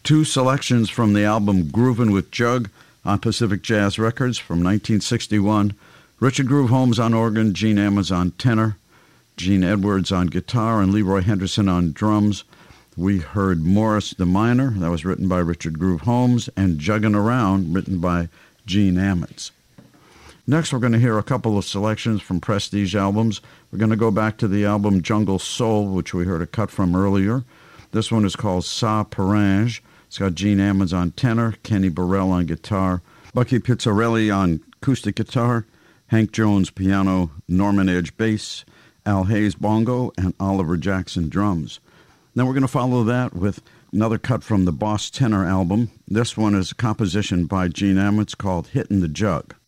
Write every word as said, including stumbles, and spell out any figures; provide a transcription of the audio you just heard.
Two selections from the album Groovin' with Jug on Pacific Jazz Records from nineteen sixty-one. Richard Groove Holmes on organ, Gene Ammons on tenor, Gene Edwards on guitar, and Leroy Henderson on drums. We heard Morris the Miner, that was written by Richard Groove Holmes, and Juggin' Around, written by Gene Ammons. Next, we're going to hear a couple of selections from Prestige albums. We're going to go back to the album Jungle Soul, which we heard a cut from earlier. This one is called Sa Parange. It's got Gene Ammons on tenor, Kenny Burrell on guitar, Bucky Pizzarelli on acoustic guitar, Hank Jones piano, Norman Edge bass, Al Hayes bongo, and Oliver Jackson drums. Then we're going to follow that with another cut from the Boss Tenor album. This one is a composition by Gene Ammons called Hittin' the Jug.